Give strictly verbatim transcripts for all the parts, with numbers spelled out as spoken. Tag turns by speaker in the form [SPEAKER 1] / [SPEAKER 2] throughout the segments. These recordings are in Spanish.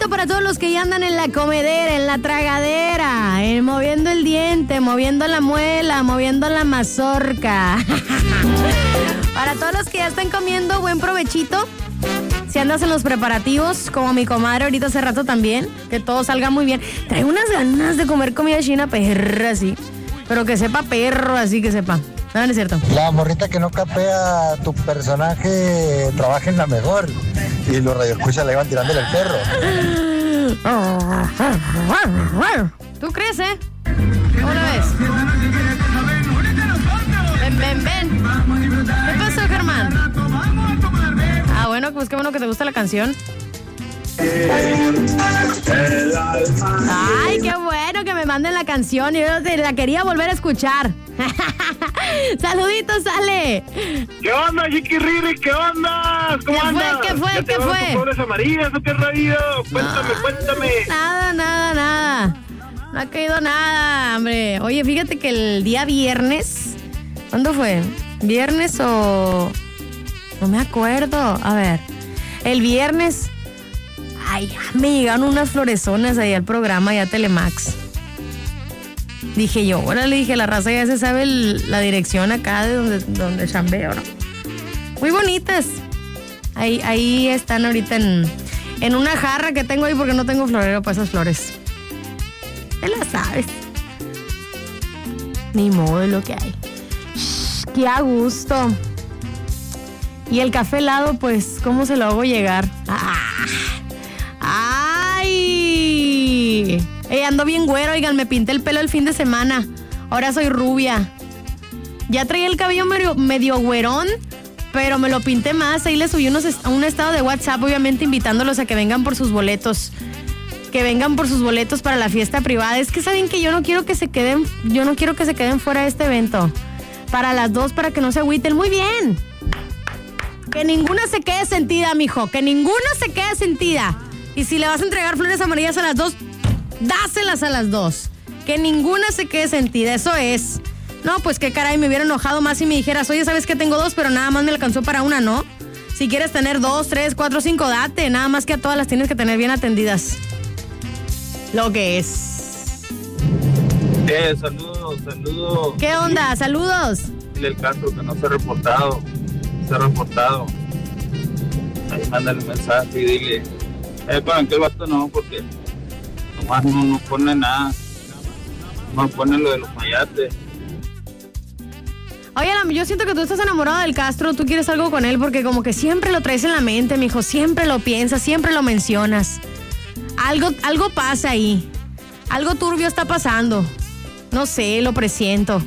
[SPEAKER 1] saludito para todos los que ya andan en la comedera, en la tragadera, en moviendo el diente, moviendo la muela, moviendo la mazorca. Para todos los que ya están comiendo, buen provechito. Si andas en los preparativos, como mi comadre ahorita hace rato también, que todo salga muy bien. Traigo unas ganas de comer comida china perra, así. Pero que sepa perro, así que sepa. No, no es cierto.
[SPEAKER 2] La morrita que no capea tu personaje trabaja en la mejor. Y los radioescuchas le iban tirándole el perro.
[SPEAKER 1] ¿Tú crees, eh? ¿Cómo lo ves? Ven, ven, ven. ¿Qué pasó, Germán? Ah, bueno, pues qué bueno que te gusta la canción. Ay, qué bueno que me manden la canción. Yo la quería volver a escuchar. Saluditos, sale.
[SPEAKER 3] ¿Qué onda, Chiquiriri? ¿Qué onda? ¿Cómo
[SPEAKER 1] ¿Qué
[SPEAKER 3] andas?
[SPEAKER 1] fue? ¿Qué fue?
[SPEAKER 3] ¿Ya te
[SPEAKER 1] ¿Qué
[SPEAKER 3] van
[SPEAKER 1] fue?
[SPEAKER 3] tus flores amarillas o qué radio? Cuéntame,
[SPEAKER 1] No,
[SPEAKER 3] cuéntame.
[SPEAKER 1] Nada, nada, nada. No ha caído nada, hombre. Oye, fíjate que el día viernes, ¿cuándo fue? ¿Viernes o...? No me acuerdo. A ver, el viernes... Ay, me llegaron unas florezonas ahí al programa, ya Telemax. Dije yo, ahora le dije, la raza ya se sabe el, la dirección acá de donde, donde chambeo, ¿no? Muy bonitas. Ahí, ahí están ahorita en, en una jarra que tengo ahí porque no tengo florero para esas flores. Ya la sabes. Ni modo, es lo que hay. Shh, ¡qué a gusto! Y el café helado, pues, ¿cómo se lo hago llegar? ¡Ah! ¡Ay! Ey, ando bien güero, oigan, me pinté el pelo el fin de semana. Ahora soy rubia. Ya traía el cabello medio, medio güerón, pero me lo pinté más. Ahí le subí unos, un estado de WhatsApp, obviamente invitándolos a que vengan por sus boletos. Que vengan por sus boletos para la fiesta privada. Es que saben que yo no quiero que se queden, yo no quiero que se queden fuera de este evento. Para las dos, para que no se agüiten. Muy bien. Que ninguna se quede sentida, mijo. Que ninguna se quede sentida. Y si le vas a entregar flores amarillas a las dos, dáselas a las dos. Que ninguna se quede sentida, eso es. No, pues qué caray, me hubiera enojado más si me dijeras, oye, sabes que tengo dos, pero nada más me alcanzó para una, ¿no? Si quieres tener dos, tres, cuatro, cinco, date. Nada más que a todas las tienes que tener bien atendidas. Lo que es.
[SPEAKER 3] Eh, saludos, saludos.
[SPEAKER 1] ¿Qué onda? Saludos.
[SPEAKER 3] Dile al Castro que no se ha reportado. Se ha reportado. Ahí mándale un mensaje y dile. Eh, para que el vato no, porque nomás no nos pone nada. No nos pone lo de los mayates.
[SPEAKER 1] Oye, yo siento que tú estás enamorado del Castro, tú quieres algo con él, porque como que siempre lo traes en la mente, mijo, siempre lo piensas, siempre lo mencionas. Algo, algo pasa ahí. Algo turbio está pasando. No sé, lo presiento.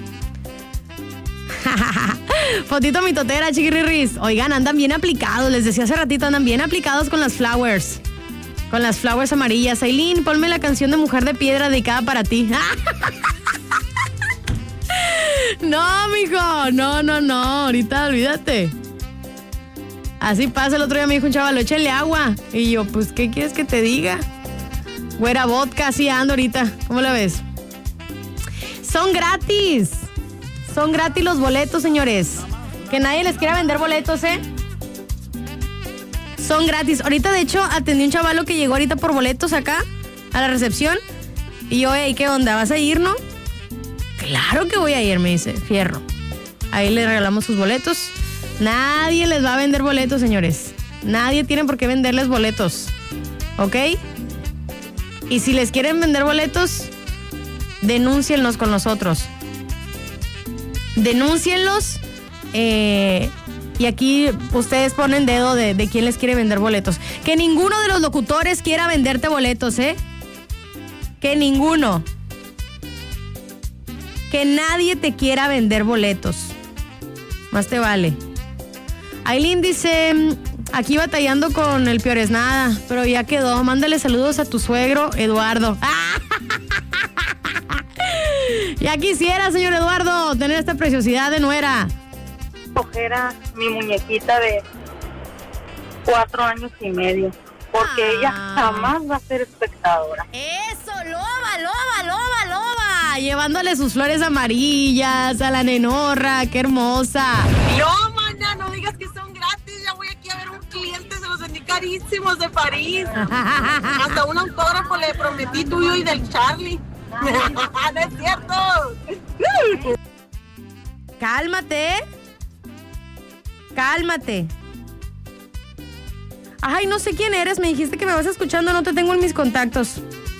[SPEAKER 1] Fotito mitotera, chiquirris. Oigan, andan bien aplicados, les decía hace ratito, andan bien aplicados con las flowers. Con las flowers amarillas. Aileen, ponme la canción de Mujer de Piedra dedicada para ti. No, mijo, no, no, no, ahorita olvídate. Así pasa, el otro día me dijo un chaval, échale agua. Y yo, pues, ¿qué quieres que te diga? Güera vodka, así ando ahorita. ¿Cómo la ves? Son gratis. Son gratis los boletos, señores. Que nadie les quiera vender boletos, ¿eh? Son gratis. Ahorita, de hecho, atendí un chavalo que llegó ahorita por boletos acá, a la recepción. Y yo, hey, ¿qué onda? ¿Vas a ir, no? Claro que voy a ir, me dice, fierro. Ahí le regalamos sus boletos. Nadie les va a vender boletos, señores. Nadie tiene por qué venderles boletos. ¿Ok? Y si les quieren vender boletos, denúncienlos con nosotros. Denúncienlos. Eh, y aquí ustedes ponen dedo de, de quién les quiere vender boletos. Que ninguno de los locutores quiera venderte boletos, ¿eh? Que ninguno. Que nadie te quiera vender boletos. Más te vale. Aileen dice, aquí batallando con el Peor es Nada, pero ya quedó. Mándale saludos a tu suegro, Eduardo. Ya quisiera, señor Eduardo, tener esta preciosidad de nuera.
[SPEAKER 4] Era mi muñequita de cuatro años y medio, porque ah. ella jamás va a ser espectadora.
[SPEAKER 1] Eso, loba, loba, loba, loba. Llevándole sus flores amarillas a la nenorra, qué hermosa.
[SPEAKER 4] No, mana, no digas que son gratis, ya voy aquí a ver un cliente, se los indica
[SPEAKER 5] carísimos de París. Hasta un autógrafo le prometí tuyo y del Charlie. No es cierto.
[SPEAKER 1] Cálmate. Cálmate. Ay, no sé quién eres. Me dijiste que me vas escuchando. No te tengo en mis contactos.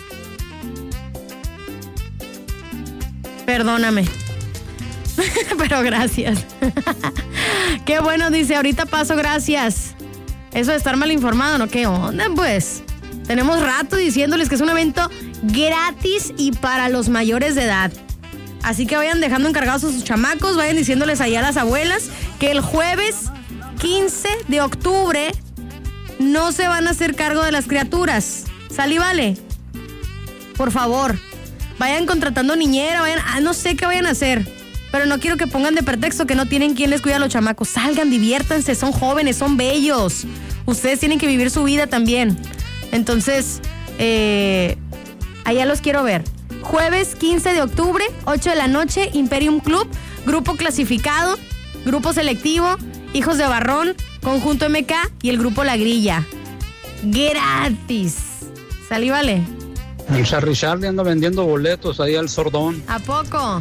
[SPEAKER 1] Perdóname. Pero gracias. Qué bueno, dice. Ahorita paso, gracias. Eso de estar mal informado, ¿no? ¿Qué onda, pues? Tenemos rato diciéndoles que es un evento gratis y para los mayores de edad. Así que vayan dejando encargados a sus chamacos, vayan diciéndoles allá a las abuelas que el jueves quince de octubre no se van a hacer cargo de las criaturas. ¿Sal y vale? Por favor, vayan contratando niñera, vayan, ah, no sé qué vayan a hacer, pero no quiero que pongan de pretexto que no tienen quien les cuida a los chamacos. Salgan, diviértanse, son jóvenes, son bellos. Ustedes tienen que vivir su vida también. Entonces, eh, allá los quiero ver. Jueves quince de octubre, ocho de la noche, Imperium Club, grupo clasificado, grupo selectivo, Hijos de Barrón, Conjunto M K y el grupo La Grilla. Gratis. ¿Salí, vale?
[SPEAKER 6] El Charlie Charlie anda vendiendo boletos ahí al Sordón.
[SPEAKER 1] ¿A poco?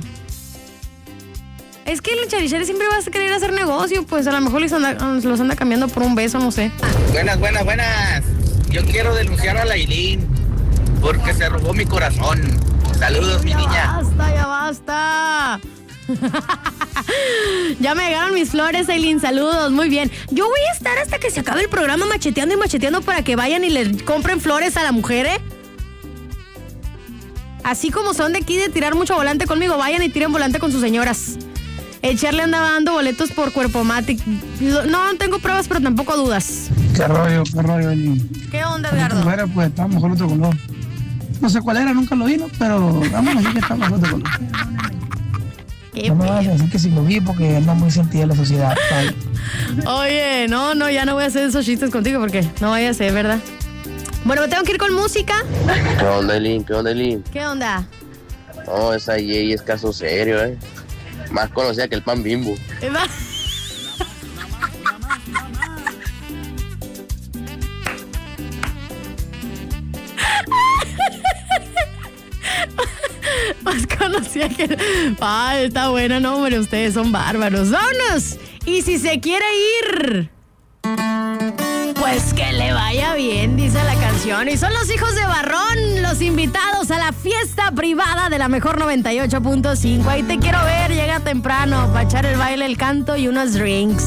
[SPEAKER 1] Es que el Charlie Charlie siempre va a querer hacer negocio, pues a lo mejor los anda, los anda cambiando por un beso, no sé.
[SPEAKER 7] Buenas, buenas, buenas. Yo quiero denunciar a la Ailín porque se robó mi corazón. Saludos, mi
[SPEAKER 1] ya
[SPEAKER 7] niña.
[SPEAKER 1] Ya basta, ya basta. Ya me llegaron mis flores, Aileen, saludos, muy bien. Yo voy a estar hasta que se acabe el programa macheteando y macheteando para que vayan y le compren flores a la mujer, ¿eh? Así como son de aquí de tirar mucho volante conmigo, vayan y tiren volante con sus señoras. El Charlie andaba dando boletos por Cuerpomatic. No tengo pruebas, pero tampoco dudas.
[SPEAKER 8] ¿Qué rollo, qué rollo, Aileen?
[SPEAKER 1] ¿Qué onda, Edgardo?
[SPEAKER 8] Fuera, pues está mejor otro color. No sé cuál era, nunca lo vi, ¿no? Pero vamos a decir que está mejor otro color. No me vas a decir que si lo vi porque anda muy sentida la sociedad. ¿Sabes?
[SPEAKER 1] Oye, no, no, ya no voy a hacer esos chistes contigo porque no vaya a ser, ¿verdad? Bueno, me tengo que ir con música.
[SPEAKER 9] ¿Qué onda, Eileen? ¿Qué onda, Eileen?
[SPEAKER 1] ¿Qué onda?
[SPEAKER 9] No, esa Jay es caso serio, ¿eh? Más conocida que el pan Bimbo.
[SPEAKER 1] Más conocida que... Ay, está buena, no, hombre, ustedes son bárbaros. ¡Vámonos! Y si se quiere ir, pues que le vaya bien, dice la canción. Y son los Hijos de Barrón, los invitados a la fiesta privada de la Mejor noventa y ocho punto cinco. Ahí te quiero ver, llega temprano para echar el baile, el canto y unos drinks.